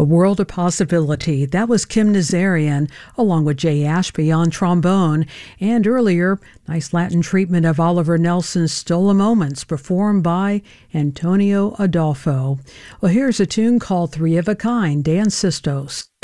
World of Possibility. That was Kim Nazarian, along with Jay Ashby on trombone. And earlier, nice Latin treatment of Oliver Nelson's Stolen Moments, performed by Antonio Adolfo. Well, here's a tune called Three of a Kind, Dan Sistos.